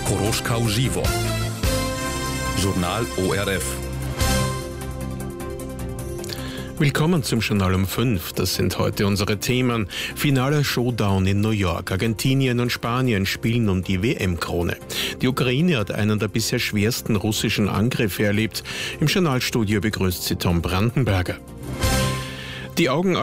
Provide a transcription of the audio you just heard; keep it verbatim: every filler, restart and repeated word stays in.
Koroschkau Żywo. Journal O R F. Willkommen zum Journal um fünf. Das sind heute unsere Themen. Finaler Showdown in New York. Argentinien und Spanien spielen um die W M-Krone. Die Ukraine hat einen der bisher schwersten russischen Angriffe erlebt. Im Journalstudio begrüßt sie Tom Brandenberger. Die Augen